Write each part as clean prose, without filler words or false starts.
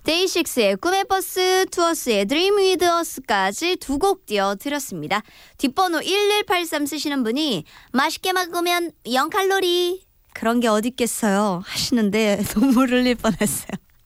데이식스의 꿈의 버스, 투어스의 드림 위드 어스까지 두 곡 띄워드렸습니다. 뒷번호 1183 쓰시는 분이 맛있게 먹으면 0칼로리 그런 게 어디 있겠어요 하시는데 눈물 흘릴 뻔했어요.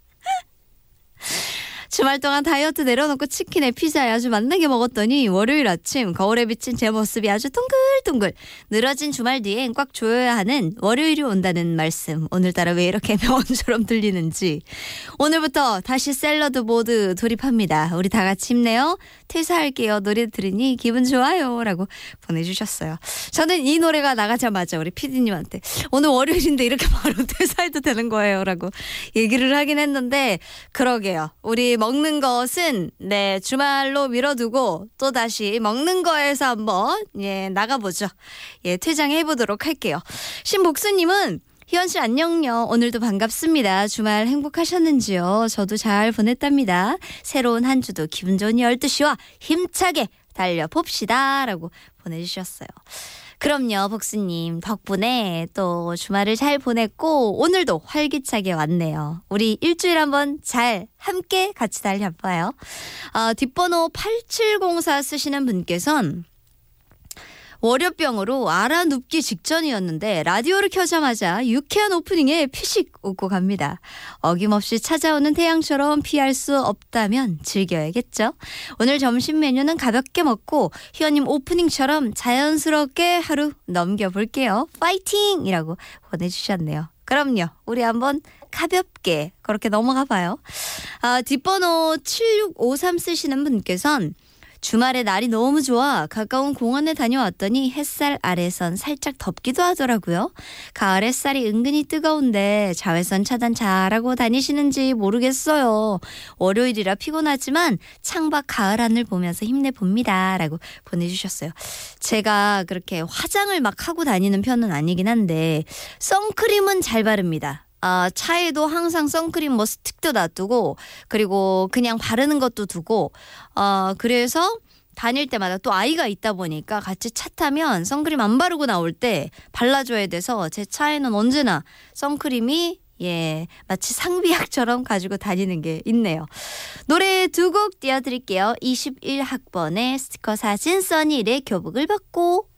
주말 동안 다이어트 내려놓고 치킨에 피자에 아주 맛나게 먹었더니 월요일 아침 거울에 비친 제 모습이 아주 둥글둥글 늘어진 주말 뒤엔 꽉 조여야 하는 월요일이 온다는 말씀. 오늘따라 왜 이렇게 명언처럼 들리는지. 오늘부터 다시 샐러드 모드 돌입합니다. 우리 다 같이 힘내요. 퇴사할게요. 노래 들으니 기분 좋아요 라고 보내주셨어요. 저는 이 노래가 나가자마자 우리 PD님한테 오늘 월요일인데 이렇게 바로 퇴사해도 되는 거예요 라고 얘기를 하긴 했는데 그러게요. 우리 먹는 것은 주말로 미뤄두고 또 다시 먹는 거에서 한번 나가보죠. 퇴장해 보도록 할게요. 신복수님은 희원씨 안녕요. 오늘도 반갑습니다. 주말 행복하셨는지요? 저도 잘 보냈답니다. 새로운 한 주도 기분 좋은 12시와 힘차게 달려봅시다 라고 보내주셨어요. 그럼요, 복수님 덕분에 또 주말을 잘 보냈고 오늘도 활기차게 왔네요. 우리 일주일 한번 잘 함께 같이 달려봐요. 뒷번호 8704 쓰시는 분께서는 월요병으로 알아눕기 직전이었는데 라디오를 켜자마자 유쾌한 오프닝에 피식 웃고 갑니다. 어김없이 찾아오는 태양처럼 피할 수 없다면 즐겨야겠죠. 오늘 점심 메뉴는 가볍게 먹고 희원님 오프닝처럼 자연스럽게 하루 넘겨볼게요. 파이팅! 이라고 보내주셨네요. 그럼요. 우리 한번 가볍게 그렇게 넘어가 봐요. 뒷번호 7653 쓰시는 분께서는 주말에 날이 너무 좋아 가까운 공원에 다녀왔더니 햇살 아래선 살짝 덥기도 하더라고요. 가을 햇살이 은근히 뜨거운데 자외선 차단 잘하고 다니시는지 모르겠어요. 월요일이라 피곤하지만 창밖 가을 하늘 보면서 힘내봅니다 라고 보내주셨어요. 제가 그렇게 화장을 막 하고 다니는 편은 아니긴 한데 선크림은 잘 바릅니다. 차에도 항상 선크림 스틱도 놔두고 그리고 그냥 바르는 것도 두고 그래서 다닐 때마다 또 아이가 있다 보니까 같이 차 타면 선크림 안 바르고 나올 때 발라줘야 돼서 제 차에는 언제나 선크림이 마치 상비약처럼 가지고 다니는 게 있네요. 노래 두 곡 띄워드릴게요. 21학번의 스티커 사진 써니의 교복을 벗고